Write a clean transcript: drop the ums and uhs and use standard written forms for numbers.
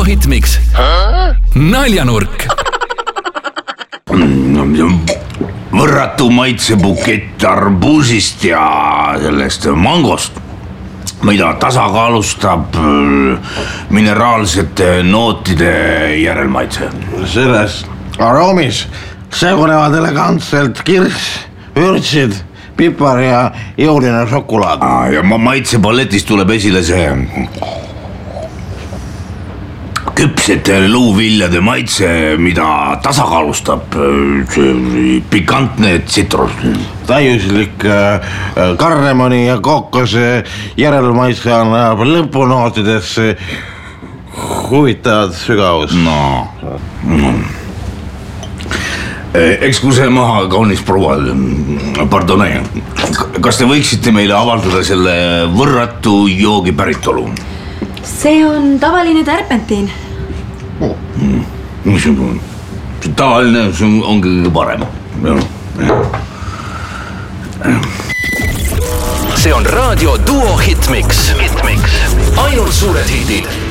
Hitmix naljanurk. Võrratu maitsebukett arbuusist ja sellest mangost, mida tasakaalustab mineraalsete nootide järelmaitse. Selles aroomis segunevad elegantselt kirss, vürtsid, pipar ja jõuline šokolaad. Ja maitsepaletis tuleb esile see küpsete luuviljade maitse, mida tasakaalustab pikantne tsitrus. Täiuslik karnemoni ja kookose järelmaitse annab lõpunootidesse huvitavad sügavus. Eks kui see maha kaunis proua, pardonne, kas te võiksite meile avaldada selle võrratu joogi päritolu? See on tavaline terpentiin. Tavaline, see ongi kõige parem. See on raadio Duo Hitmix. Ainult suured hiidid.